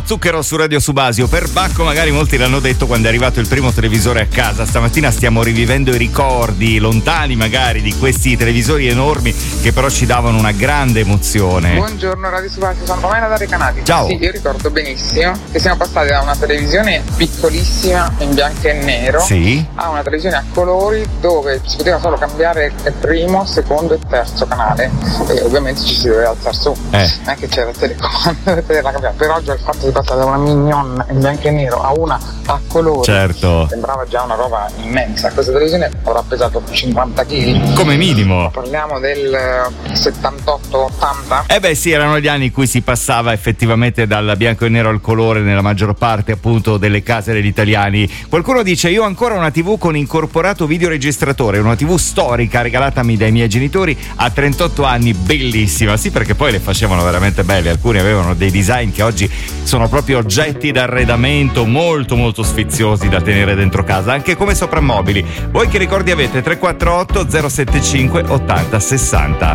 Zucchero su Radio Subasio. Per Bacco magari molti l'hanno detto quando è arrivato il primo televisore a casa. Stamattina stiamo rivivendo i ricordi lontani magari di questi televisori enormi che però ci davano una grande emozione. Buongiorno Radio Subasio, sono Pamela da Recanati. Ciao. Sì, io ricordo benissimo che siamo passati da una televisione piccolissima in bianco e nero a una televisione a colori dove si poteva solo cambiare il primo, secondo e terzo canale e ovviamente ci si doveva alzare su. Non è che c'era il telecomando per poterla cambiare. Per oggi il fatto di passare da una mignon in bianco e nero a una a colori sembrava già una roba immensa. Questa televisione avrà pesato 50 kg come minimo. Parliamo del 78-80. Beh sì, erano gli anni in cui si passava effettivamente dal bianco e nero al colore nella maggior parte appunto delle case degli italiani. Qualcuno dice: io ho ancora una TV con incorporato videoregistratore, una TV storica regalatami dai miei genitori a 38 anni, bellissima. Sì, perché poi le facevano veramente belle, alcuni avevano dei design che oggi sono proprio oggetti d'arredamento molto molto sfiziosi da tenere dentro casa, anche come soprammobili. Voi che ricordi avete? 348 075 80 60.